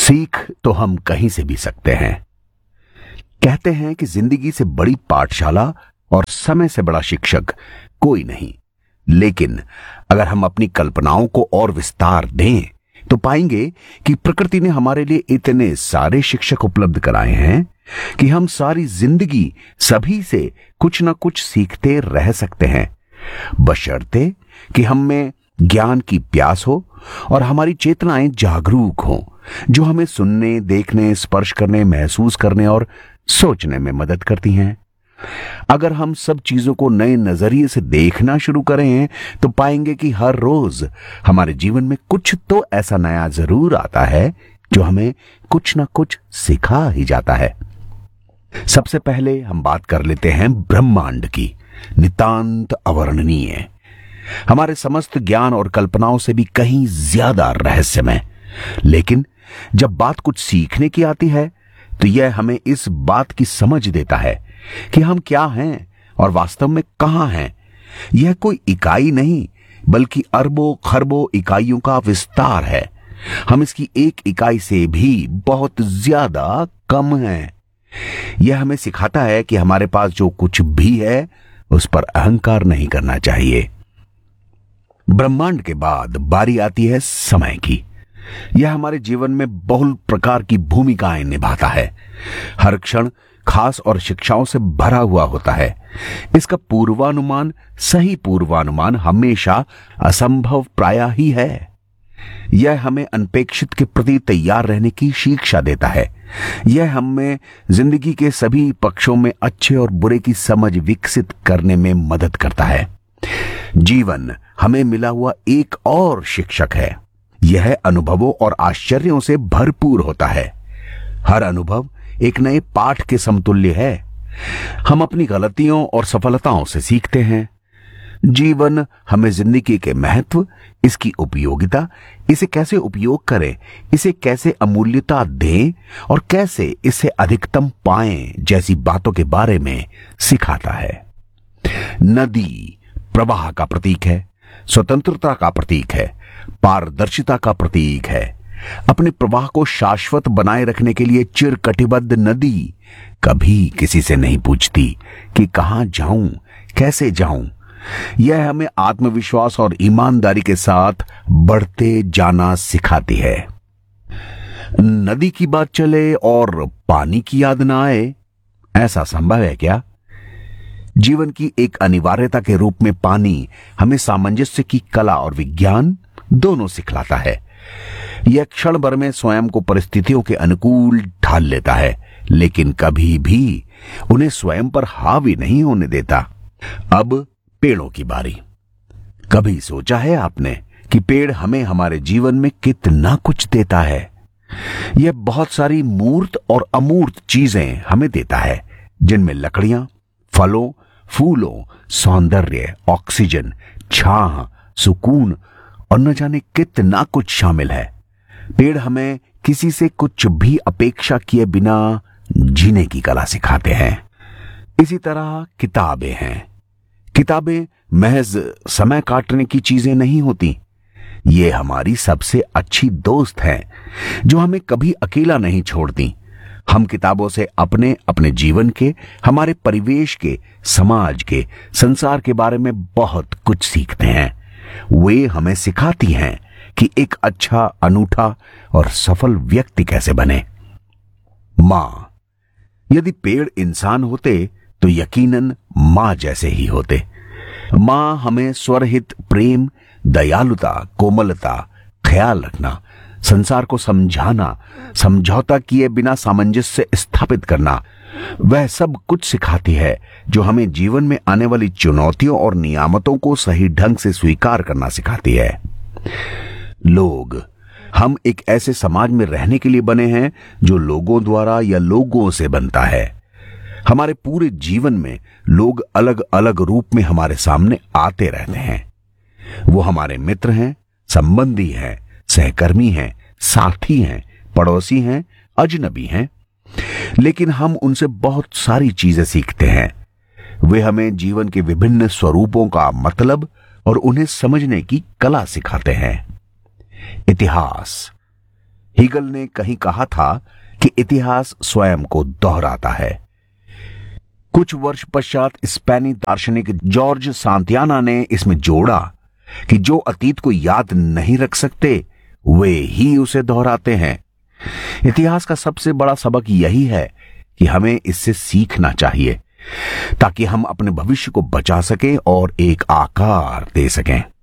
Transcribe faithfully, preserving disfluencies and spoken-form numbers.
सीख तो हम कहीं से भी सकते हैं। कहते हैं कि जिंदगी से बड़ी पाठशाला और समय से बड़ा शिक्षक कोई नहीं, लेकिन अगर हम अपनी कल्पनाओं को और विस्तार दें तो पाएंगे कि प्रकृति ने हमारे लिए इतने सारे शिक्षक उपलब्ध कराए हैं कि हम सारी जिंदगी सभी से कुछ ना कुछ सीखते रह सकते हैं, बशर्ते कि हम में ज्ञान की प्यास हो और हमारी चेतनाएं जागरूक हों, जो हमें सुनने, देखने, स्पर्श करने, महसूस करने और सोचने में मदद करती हैं। अगर हम सब चीजों को नए नजरिए से देखना शुरू करें तो पाएंगे कि हर रोज हमारे जीवन में कुछ तो ऐसा नया जरूर आता है जो हमें कुछ ना कुछ सिखा ही जाता है। सबसे पहले हम बात कर लेते हैं ब्रह्मांड की, नितांत अवर्णनीय, हमारे समस्त ज्ञान और कल्पनाओं से भी कहीं ज्यादा रहस्यमय। लेकिन जब बात कुछ सीखने की आती है तो यह हमें इस बात की समझ देता है कि हम क्या हैं और वास्तव में कहां हैं। यह कोई इकाई नहीं बल्कि अरबों खरबों इकाइयों का विस्तार है। हम इसकी एक इकाई से भी बहुत ज्यादा कम हैं। यह हमें सिखाता है कि हमारे पास जो कुछ भी है उस पर अहंकार नहीं करना चाहिए। ब्रह्मांड के बाद बारी आती है समय की। यह हमारे जीवन में बहुल प्रकार की भूमिकाएं निभाता है। हर क्षण खास और शिक्षाओं से भरा हुआ होता है। इसका पूर्वानुमान, सही पूर्वानुमान हमेशा असंभव प्राय ही है। यह हमें अनपेक्षित के प्रति तैयार रहने की शिक्षा देता है। यह हमें जिंदगी के सभी पक्षों में अच्छे और बुरे की समझ विकसित करने में मदद करता है। जीवन हमें मिला हुआ एक और शिक्षक है। यह अनुभवों और आश्चर्यों से भरपूर होता है। हर अनुभव एक नए पाठ के समतुल्य है। हम अपनी गलतियों और सफलताओं से सीखते हैं। जीवन हमें जिंदगी के महत्व, इसकी उपयोगिता, इसे कैसे उपयोग करें, इसे कैसे अमूल्यता दें और कैसे इसे अधिकतम पाएं जैसी बातों के बारे में सिखाता है। नदी प्रवाह का प्रतीक है, स्वतंत्रता का प्रतीक है, पारदर्शिता का प्रतीक है। अपने प्रवाह को शाश्वत बनाए रखने के लिए चिरकटिबद्ध नदी कभी किसी से नहीं पूछती कि कहां जाऊं, कैसे जाऊं। यह हमें आत्मविश्वास और ईमानदारी के साथ बढ़ते जाना सिखाती है। नदी की बात चले और पानी की याद ना आए, ऐसा संभव है क्या? जीवन की एक अनिवार्यता के रूप में पानी हमें सामंजस्य की कला और विज्ञान दोनों सिखलाता है। यह क्षण भर में स्वयं को परिस्थितियों के अनुकूल ढाल लेता है, लेकिन कभी भी उन्हें स्वयं पर हावी नहीं होने देता। अब पेड़ों की बारी। कभी सोचा है आपने कि पेड़ हमें हमारे जीवन में कितना कुछ देता है? यह बहुत सारी मूर्त और अमूर्त चीजें हमें देता है, जिनमें लकड़ियां, फलों, फूलों, सौंदर्य, ऑक्सीजन, छाह, सुकून और न जाने कितना कुछ शामिल है। पेड़ हमें किसी से कुछ भी अपेक्षा किए बिना जीने की कला सिखाते हैं। इसी तरह किताबें हैं। किताबें महज समय काटने की चीजें नहीं होती। ये हमारी सबसे अच्छी दोस्त हैं, जो हमें कभी अकेला नहीं छोड़ती। हम किताबों से अपने अपने जीवन के, हमारे परिवेश के, समाज के, संसार के बारे में बहुत कुछ सीखते हैं। वे हमें सिखाती हैं कि एक अच्छा, अनूठा और सफल व्यक्ति कैसे बने। मां, यदि पेड़ इंसान होते तो यकीनन मां जैसे ही होते। मां हमें स्वरहित प्रेम, दयालुता, कोमलता, ख्याल रखना, संसार को समझाना, समझौता किए बिना सामंजस्य स्थापित करना, वह सब कुछ सिखाती है जो हमें जीवन में आने वाली चुनौतियों और नियामतों को सही ढंग से स्वीकार करना सिखाती है। लोग, हम एक ऐसे समाज में रहने के लिए बने हैं जो लोगों द्वारा या लोगों से बनता है। हमारे पूरे जीवन में लोग अलग अलग रूप में हमारे सामने आते रहते हैं। वो हमारे मित्र हैं, संबंधी हैं, सहकर्मी हैं, साथी हैं, पड़ोसी हैं, अजनबी हैं। लेकिन हम उनसे बहुत सारी चीजें सीखते हैं। वे हमें जीवन के विभिन्न स्वरूपों का मतलब और उन्हें समझने की कला सिखाते हैं। इतिहास, हीगल ने कहीं कहा था कि इतिहास स्वयं को दोहराता है। कुछ वर्ष पश्चात स्पेनी दार्शनिक जॉर्ज सांतियाना ने इसमें जोड़ा कि जो अतीत को याद नहीं रख सकते वे ही उसे दोहराते हैं। इतिहास का सबसे बड़ा सबक यही है कि हमें इससे सीखना चाहिए ताकि हम अपने भविष्य को बचा सकें और एक आकार दे सकें।